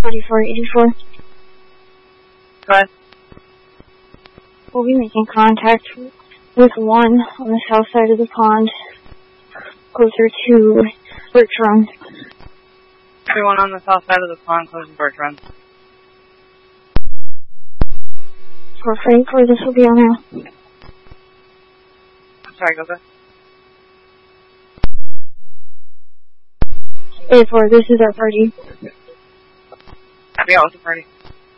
4484. Go ahead. We'll be making contact with one on the south side of the pond, closer to Birch Run. Everyone on the south side of the pond, close to Birch Run. 4484, this will be on now. Sorry, go ahead. 84, this is our party. Yeah, what's the party?